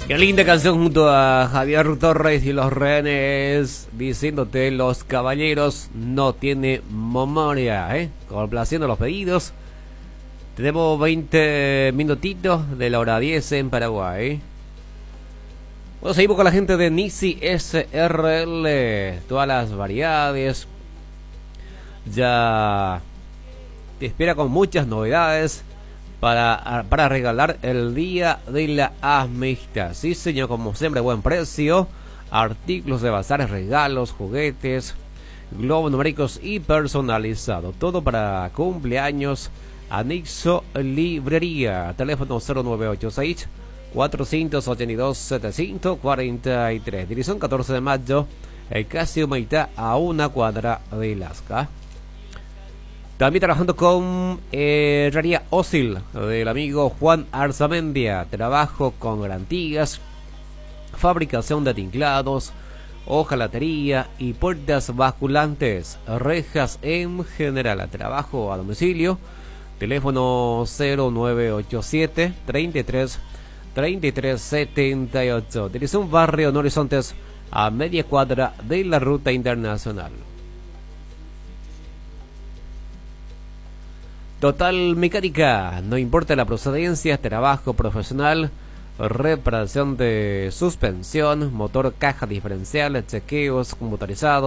Qué linda canción junto a Javier Torres y los Rehenes, diciéndote los caballeros no tiene memoria, complaciendo los pedidos. Tenemos 20 minutitos de la hora 10 en Paraguay. Bueno, seguimos con la gente de Nisi SRL, todas las variedades. Ya te espera con muchas novedades para regalar el día de la amistad. Sí, señor, como siempre, buen precio. Artículos de bazar, regalos, juguetes, globos numéricos y personalizados. Todo para cumpleaños. Anixo Librería. Teléfono 0986 482 743. Dirección 14 de mayo. Casi Humaitá, a una cuadra de Lasca. También trabajando con Herrería Osil del amigo Juan Arzamendia. Trabajo con garantías, fabricación de tinklados, hojalatería y puertas basculantes, rejas en general. Trabajo a domicilio. Teléfono 0987 33 78. Dirección Barrio Horizontes, a media cuadra de la ruta internacional. Total Mecánica, no importa la procedencia, trabajo profesional, reparación de suspensión, motor, caja diferencial, chequeos computarizados.